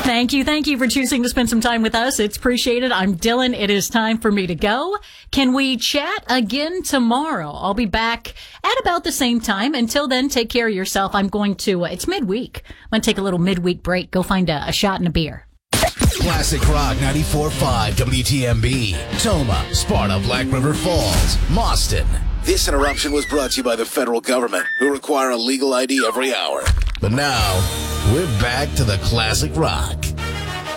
Thank you. Thank you for choosing to spend some time with us. It's appreciated. I'm Dylan. It is time for me to go. Can we chat again tomorrow? I'll be back at about the same time. Until then, take care of yourself. I'm going to, it's midweek. I'm going to take a little midweek break. Go find a shot and a beer. Classic Rock 94.5 WTMB. Toma, Sparta, Black River Falls, Mauston. This interruption was brought to you by the federal government, who require a legal ID every hour. But now, we're back to the Classic Rock.